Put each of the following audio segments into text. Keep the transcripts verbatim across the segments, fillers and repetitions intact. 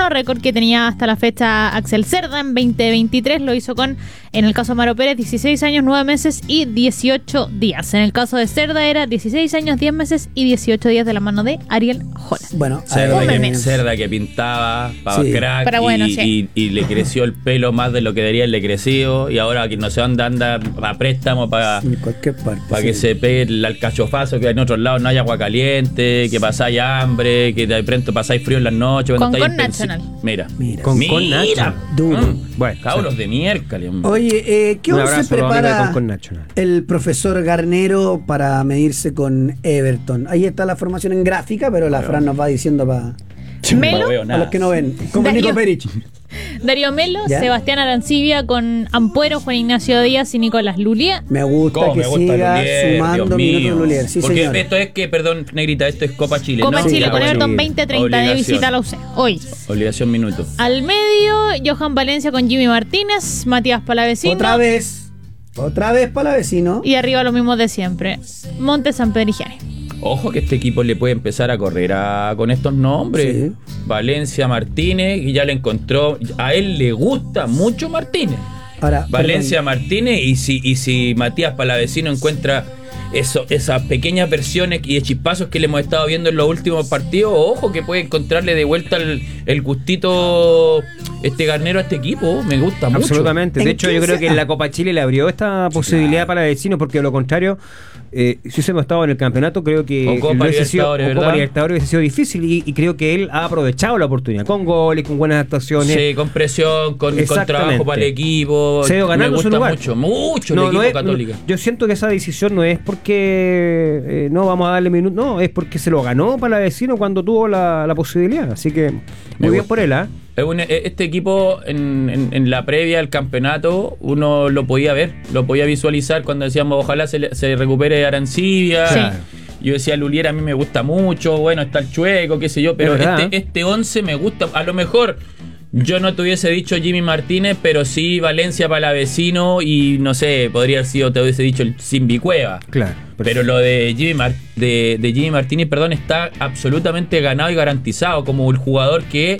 veintiuno, récord que tenía hasta la fecha Axel Cerda en veinte veintitrés. Lo hizo con, en el caso de Amaro Pérez, dieciséis años, nueve meses y dieciocho días. En el caso de Cerda era dieciséis años, diez meses y dieciocho días de la mano de Ariel Holland. Bueno, Cerda, un que, meme. Cerda que pintaba, para Sí. crack, Pero bueno, y, sí. y, y le creció el pelo más de lo que debería haberle crecido, y ahora que no sé dónde anda a préstamo para en cualquier parte. para sí. que se pegue el alcachofazo, que en otros lados no haya agua caliente, que pasáis hambre, que de pronto pasáis frío en las noches. Con estáis Con en pensi- National. Mira, Mira. Con- mira, con National. Duro. Mm. Bueno, Cabros de miércoles. Oye, eh, ¿qué Un once abrazo a los amigos de prepara Concon National. el profesor Garnero para medirse con Everton? Ahí está la formación en gráfica, pero la Fran nos va diciendo para Melo, No veo los nada. que no ven. Como Darío. Nico Perich. Darío Melo, ¿Ya? Sebastián Arancibia con Ampuero, Juan Ignacio Díaz y Nicolás Lulia. Me gusta ¿Cómo que me gusta siga Lulier, sumando Dios minutos mío? Lulier. Sí, Porque señor. esto es que, perdón, Negrita, esto es Copa Chile, Copa ¿no? Chile Sí, con sí. Everton veinte treinta de Obligación. visita a la U C. Hoy. Obligación minuto. Al medio, Johan Valencia con Jimmy Martínez, Matías Palavecino. Otra vez. Otra vez para la vecino. Y arriba lo mismo de siempre. Montes San Pedro y Gianni. Ojo que este equipo le puede empezar a correr a- con estos nombres. Sí. Valencia, Martínez, y ya le encontró. A él le gusta mucho Martínez. Ahora, Valencia, perdón. Martínez, y si, y si Matías Palavecino encuentra eso, esas pequeñas versiones y chispazos que le hemos estado viendo en los últimos partidos, ojo que puede encontrarle de vuelta el, el gustito este Garnero a este equipo. Me gusta mucho. Absolutamente. De ¿En hecho, yo quince? creo que en la Copa Chile le abrió esta posibilidad para vecinos, porque de lo contrario, eh, si hubiésemos estado en el campeonato, creo que O Copa el hubiese sido- Libertadores, o Copa ¿verdad? Libertadores hubiese sido difícil, y, y creo que él ha aprovechado la oportunidad, con goles, con buenas actuaciones. Sí, con presión, con, con Exactamente. trabajo para el equipo. Se ha ido ganando Me su gusta lugar. mucho, mucho No, el equipo no es- Católica. no, yo siento que esa decisión no es porque eh, no vamos a darle minutos, no, es porque se lo ganó para vecino cuando tuvo la, la posibilidad. Así que muy Me bien gusta. por él, ¿ah? Es un- Este equipo en, en- en la previa al campeonato uno lo podía ver, lo podía visualizar cuando decíamos ojalá se, le- se recupere Arancibia. Sí. Yo decía Lulier a mí me gusta mucho, bueno, está el Chueco, qué sé yo, pero Es verdad. este, este once me gusta. A lo mejor yo no te hubiese dicho Jimmy Martínez, pero sí Valencia Palavecino y no sé, podría haber sido, te hubiese dicho el Simbi Cueva. Claro. Pero lo de Jimmy, Mar- de, de Jimmy Martínez, perdón, está absolutamente ganado y garantizado como el jugador que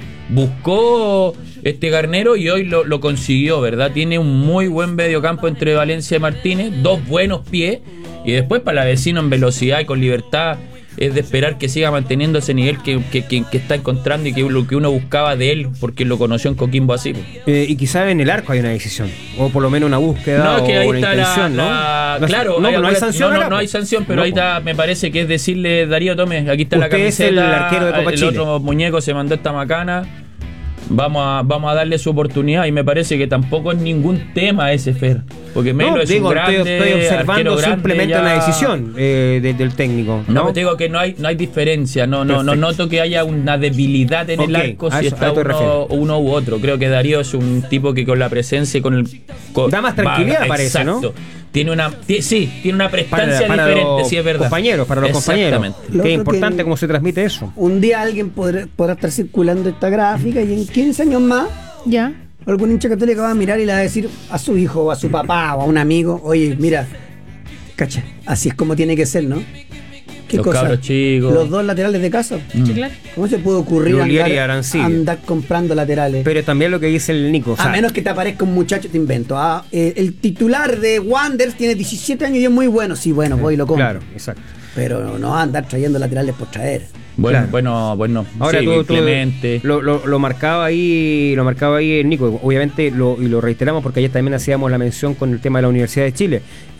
buscó este Garnero y hoy lo, lo consiguió, ¿verdad? Tiene un muy buen mediocampo entre Valencia y Martínez, dos buenos pies, y después Palavecino en velocidad y con libertad. Es de esperar que siga manteniendo ese nivel que, que, que, que está encontrando y que lo que uno buscaba de él, porque lo conoció en Coquimbo así. pues. Eh, y quizá en el arco hay una decisión, o por lo menos una búsqueda, No, es que o ahí una está la, intención, ¿no? la- No, claro, no, hay, no hay sanción. no, no, acá, no hay po. sanción, pero No, ahí po. está, me parece que es decirle, Darío, tome, aquí está la Usted es camiseta, el arquero de Copa el Chile. otro muñeco se mandó esta macana, vamos a, vamos a darle su oportunidad, y me parece que tampoco es ningún tema ese, Fer, porque Melo No, es digo, un grande, estoy, estoy observando arquero grande, simplemente ya- una decisión eh, de- del técnico. No, No, pero te digo que no hay, no hay diferencia, no, no, no Perfecto. noto que haya una debilidad en Ok, el arco a si eso- está a esto te uno, refieres. uno u otro. Creo que Darío es un tipo que con la presencia y con el... con- Da más tranquilidad, va, parece, ¿no? exacto. Tiene una, ti- sí, tiene una prestancia para, para diferente, los sí es verdad. compañeros, para los compañeros. Exactamente. Lo Qué otro importante que- cómo se transmite eso. Un día alguien podrá, podrá estar circulando esta gráfica y en quince años más Ya. algún hincha católico va a mirar y le va a decir a su hijo o a su papá o a un amigo, oye, mira, cacha, así es como tiene que ser, ¿no? ¿Qué Los cosa? cabros chicos. Los dos laterales de casa. Sí, claro. ¿Cómo se puede ocurrir Lulier y andar, Arancibia. andar comprando laterales? Pero también lo que dice el Nico. o sea, a menos que te aparezca un muchacho, te invento. Ah, eh, el titular de Wanderers tiene diecisiete años y es muy bueno. Sí, bueno, voy y lo compro. Claro, exacto. Pero no va a andar trayendo laterales por traer. Bueno, Claro. bueno, bueno. Ahora sí, tú, tú Clemente. lo, lo, lo marcaba ahí, lo marcaba ahí el Nico. Obviamente lo, y lo reiteramos porque ayer también hacíamos la mención con el tema de la Universidad de Chile.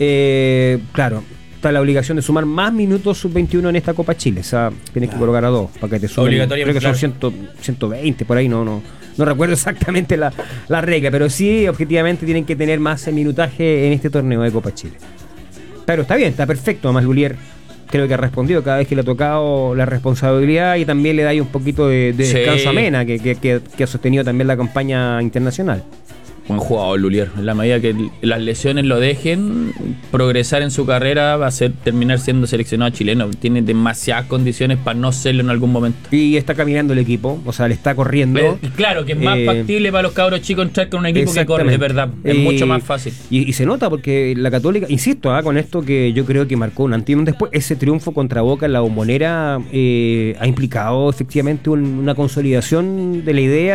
Eh, claro, está la obligación de sumar más minutos sub veintiuno en esta Copa Chile. O sea, tienes que Claro. colocar a dos para que te sumen. Obligatoriamente, Creo que son claro. cien, ciento veinte por ahí, no, no. No recuerdo exactamente la, la regla, pero sí, objetivamente tienen que tener más minutaje en este torneo de Copa Chile. Pero está bien, está perfecto. Además, Lulier creo que ha respondido cada vez que le ha tocado la responsabilidad, y también le da ahí un poquito de, de Sí. descanso a Mena, que, que, que- que ha sostenido también la campaña internacional. Buen jugador Lulier. En la medida que las lesiones lo dejen progresar en su carrera, va a ser terminar siendo seleccionado chileno. Tiene demasiadas condiciones para no serlo en algún momento. Y está caminando el equipo, o sea, le está corriendo. Eh, claro, que es más Eh, factible para los cabros chicos entrar con un equipo que corre, de verdad. Es Eh, mucho más fácil. Y, y se nota porque la Católica, insisto, ah, con esto que yo creo que marcó un antes y un después, ese triunfo contra Boca en la Bombonera eh, ha implicado efectivamente un- una consolidación de la idea